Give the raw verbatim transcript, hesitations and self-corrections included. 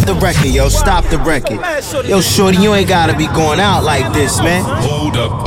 the record, yo. Stop the record. Yo, shorty, you ain't gotta be going out like this, man. Hold up.